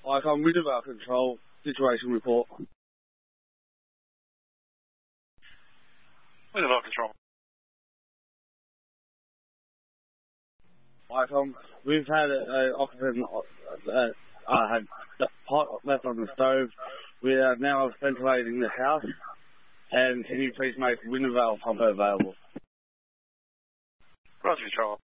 ICOM Wintervale Control, situation report. Wintervale Control. ICOM, we've had an occupant had the pot left on the stove. We are now ventilating the house. And can you please make Wintervale pump available? Roger, Control.